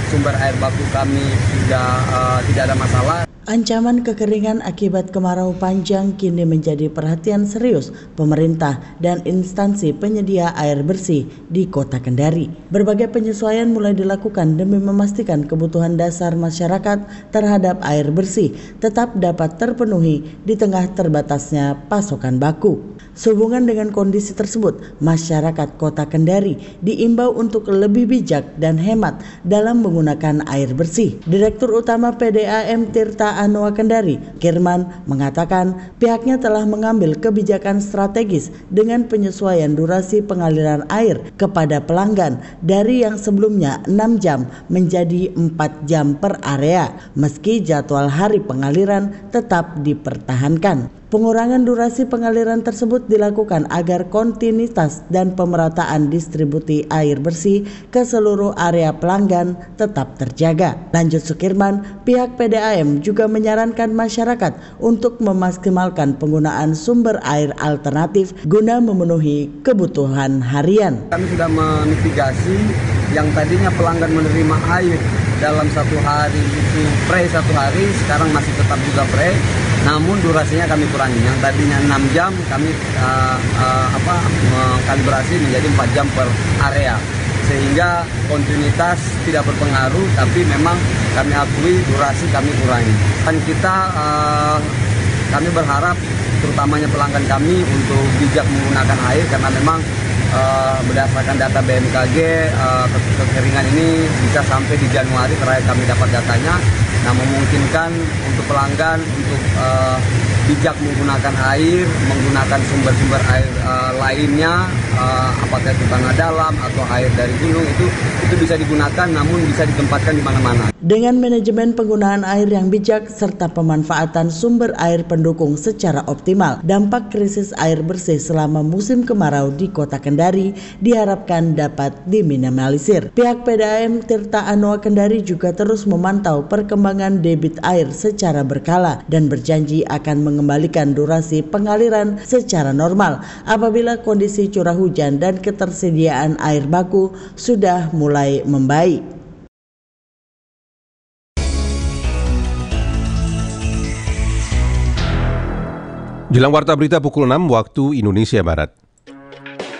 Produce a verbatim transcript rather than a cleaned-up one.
sumber air baku kami sudah uh, tidak ada masalah. Ancaman kekeringan akibat kemarau panjang kini menjadi perhatian serius pemerintah dan instansi penyedia air bersih di Kota Kendari. Berbagai penyesuaian mulai dilakukan demi memastikan kebutuhan dasar masyarakat terhadap air bersih tetap dapat terpenuhi di tengah terbatasnya pasokan baku. Sehubungan dengan kondisi tersebut, masyarakat Kota Kendari diimbau untuk lebih bijak dan hemat dalam menggunakan air bersih. Direktur Utama P D A M Tirta Anoa Kendari, Kirman, mengatakan pihaknya telah mengambil kebijakan strategis dengan penyesuaian durasi pengaliran air kepada pelanggan dari yang sebelumnya enam jam menjadi empat jam per area, meski jadwal hari pengaliran tetap dipertahankan. Pengurangan durasi pengaliran tersebut dilakukan agar kontinuitas dan pemerataan distribusi air bersih ke seluruh area pelanggan tetap terjaga. Lanjut Sukirman, pihak P D A M juga menyarankan masyarakat untuk memaksimalkan penggunaan sumber air alternatif guna memenuhi kebutuhan harian. Kami sudah memitigasi yang tadinya pelanggan menerima air dalam satu hari itu pre satu hari, sekarang masih tetap juga pre. Namun durasinya kami kurangi, yang tadinya enam jam kami uh, uh, apa, mengkalibrasi menjadi empat jam per area, sehingga kontinuitas tidak berpengaruh, tapi memang kami akui durasi kami kurangi. Dan kita uh, kami berharap terutamanya pelanggan kami untuk bijak menggunakan air, karena memang uh, berdasarkan data B M K G uh, kekeringan ini bisa sampai di Januari terakhir kami dapat datanya. Nah, memungkinkan untuk pelanggan untuk uh, bijak menggunakan air, menggunakan sumber-sumber air uh, lainnya, uh, apakah itu tanah dalam atau air dari gunung, itu itu bisa digunakan, namun bisa ditempatkan di mana-mana. Dengan manajemen penggunaan air yang bijak serta pemanfaatan sumber air pendukung secara optimal, dampak krisis air bersih selama musim kemarau di Kota Kendari diharapkan dapat diminimalisir. Pihak P D A M Tirta Anoa Kendari juga terus memantau perkembangan debit air secara berkala dan berjanji akan mengembalikan durasi pengaliran secara normal apabila kondisi curah hujan dan ketersediaan air baku sudah mulai membaik. Jelang warta berita pukul enam waktu Indonesia Barat.